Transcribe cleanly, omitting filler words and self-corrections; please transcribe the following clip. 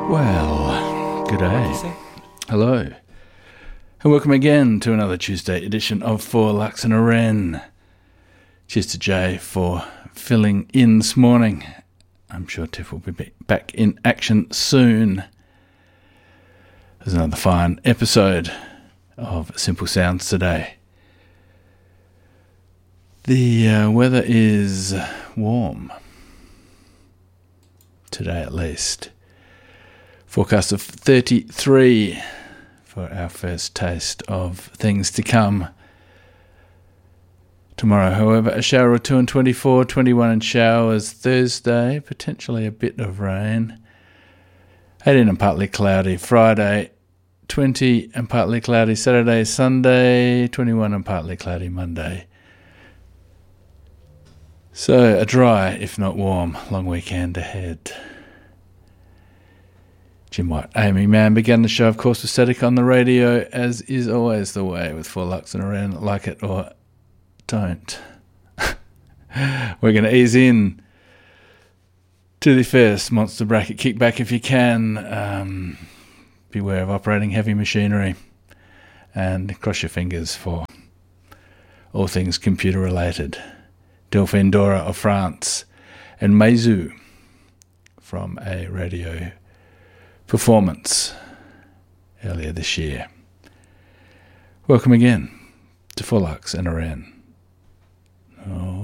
Well, good day. Hello. And welcome again to another Tuesday edition of For Lux and a Wren. Cheers to Jay for filling in this morning. I'm sure Tiff will be back in action soon. There's another fine episode of Simple Sounds today. The weather is warm. Today at least. Forecast of 33 for our first taste of things to come. Tomorrow, however, a shower or two and 24, 21 in showers. Thursday, potentially a bit of rain. 18 and partly cloudy. Friday, 20 and partly cloudy. Saturday, Sunday, 21 and partly cloudy. Monday. So a dry, if not warm, long weekend ahead. Jim White, Amy Mann began the show, of course, with Static on the radio, as is always the way with For Lux and Around, like it or don't. We're going to ease in to the first monster bracket. Kick back if you can. Beware of operating heavy machinery. And cross your fingers for all things computer related. Delphine Dora of France and Meizu from a radio performance earlier this year. Welcome again to For Lux and a Wren. Oh.